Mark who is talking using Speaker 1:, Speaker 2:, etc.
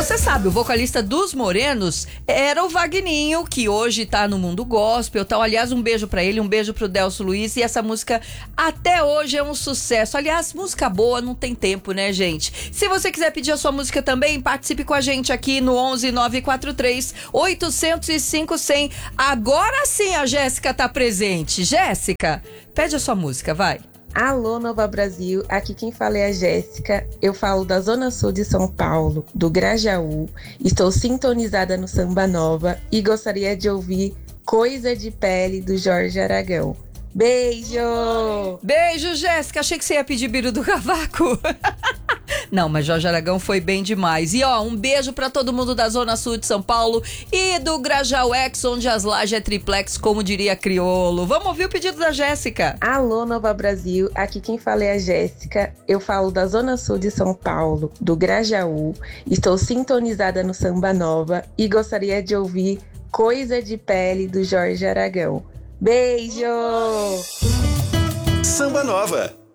Speaker 1: Você sabe, o vocalista dos Morenos era o Vagninho, que hoje tá no mundo gospel, tal. Aliás, um beijo pra ele, um beijo pro Delcio Luiz. E essa música até hoje é um sucesso. Aliás, música boa não tem tempo, né, gente? Se você quiser pedir a sua música também, participe com a gente aqui no 11 943 805 100. Agora sim a Jéssica tá presente. Jéssica, pede a sua música, vai.
Speaker 2: Alô, Nova Brasil, aqui quem fala é a Jéssica, eu falo da Zona Sul de São Paulo, do Grajaú, estou sintonizada no Samba Nova e gostaria de ouvir Coisa de Pele, do Jorge Aragão. Beijo!
Speaker 1: Beijo, Jéssica, achei que você ia pedir Biro do Cavaco. Não, mas Jorge Aragão foi bem demais. E ó, um beijo pra todo mundo da Zona Sul de São Paulo e do Grajaú X, onde as lajes é triplex, como diria crioulo. Vamos ouvir o pedido da Jéssica.
Speaker 2: Alô, Nova Brasil, aqui quem fala é a Jéssica, eu falo da Zona Sul de São Paulo, do Grajaú, estou sintonizada no Samba Nova e gostaria de ouvir Coisa de Pele, do Jorge Aragão. Beijo!
Speaker 3: Samba Nova.